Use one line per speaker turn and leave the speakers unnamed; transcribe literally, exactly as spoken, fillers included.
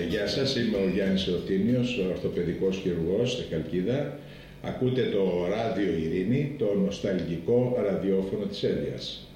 γεια σας, είμαι ο Γιάννης Ερωτήνιος, ορθοπαιδικός χειρουργός στη Χαλκίδα. Ακούτε το Ράδιο Ειρήνη, το νοσταλγικό ραδιόφωνο της Έλβειας.